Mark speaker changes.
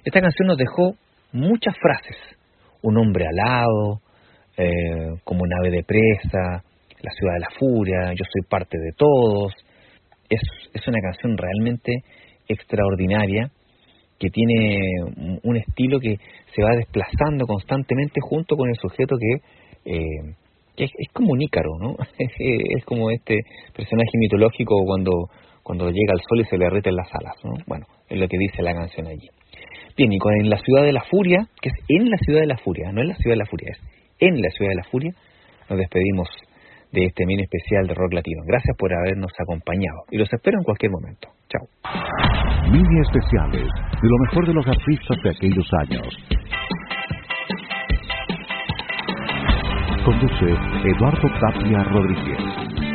Speaker 1: Esta canción nos dejó muchas frases. Un hombre alado, como un ave de presa, la ciudad de la furia, yo soy parte de todos. Es una canción realmente extraordinaria que tiene un estilo que se va desplazando constantemente junto con el sujeto que es como un Ícaro, ¿no? Es como este personaje mitológico cuando llega al sol y se le derriten las alas, ¿no? Bueno, es lo que dice la canción allí. Bien, y en la ciudad de la furia, que es en la ciudad de la furia, no en la ciudad de la furia, es en la ciudad de la furia, nos despedimos de este mini especial de Rock Latino. Gracias por habernos acompañado y los espero en cualquier momento. Chao.
Speaker 2: Mini especiales de lo mejor de los artistas de aquellos años. Conduce Eduardo Tapia Rodríguez.